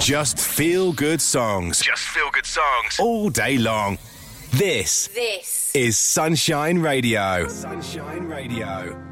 Just feel good songs. Just feel good songs. All day long. This is Sunshine Radio. Sunshine Radio.